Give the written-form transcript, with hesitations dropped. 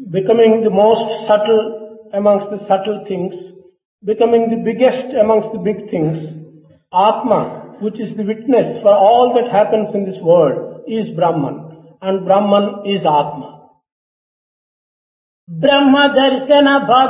becoming the most subtle amongst the subtle things, becoming the biggest amongst the big things. Atma, which is the witness for all that happens in this world, is Brahman, and Brahman is Atma. బ్రహ్మ దర్శన